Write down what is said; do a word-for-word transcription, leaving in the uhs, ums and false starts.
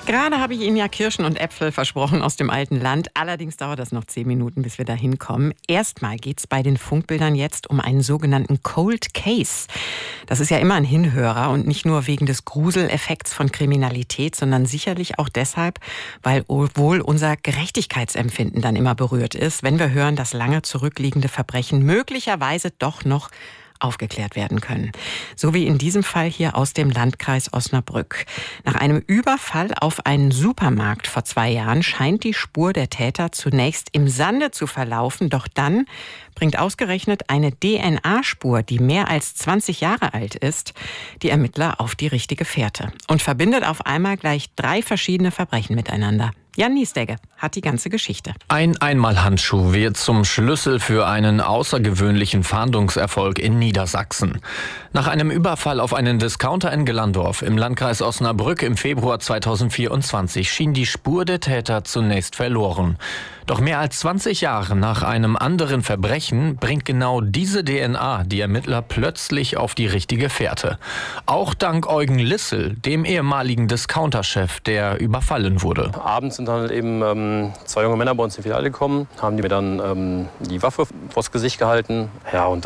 Gerade habe ich Ihnen ja Kirschen und Äpfel versprochen aus dem alten Land. Allerdings dauert das noch zehn Minuten, bis wir da hinkommen. Erstmal geht es bei den Funkbildern jetzt um einen sogenannten Cold Case. Das ist ja immer ein Hinhörer und nicht nur wegen des Gruseleffekts von Kriminalität, sondern sicherlich auch deshalb, weil wohl unser Gerechtigkeitsempfinden dann immer berührt ist, wenn wir hören, dass lange zurückliegende Verbrechen möglicherweise doch noch aufgeklärt werden können. So wie in diesem Fall hier aus dem Landkreis Osnabrück. Nach einem Überfall auf einen Supermarkt vor zwei Jahren scheint die Spur der Täter zunächst im Sande zu verlaufen, doch dann bringt ausgerechnet eine D N A-Spur, die mehr als zwanzig Jahre alt ist, die Ermittler auf die richtige Fährte und verbindet auf einmal gleich drei verschiedene Verbrechen miteinander. Jan Niesdegge hat die ganze Geschichte. Ein Einmalhandschuh wird zum Schlüssel für einen außergewöhnlichen Fahndungserfolg in Niedersachsen. Nach einem Überfall auf einen Discounter in Gellandorf im Landkreis Osnabrück im Februar zweitausendvierundzwanzig schien die Spur der Täter zunächst verloren. Doch mehr als zwanzig Jahre nach einem anderen Verbrechen bringt genau diese D N A die Ermittler plötzlich auf die richtige Fährte. Auch dank Eugen Lissel, dem ehemaligen Discounterchef, der überfallen wurde. Abends sind dann halt eben ähm, zwei junge Männer bei uns in die Filiale gekommen, haben die mir dann ähm, die Waffe vors Gesicht gehalten. Ja, und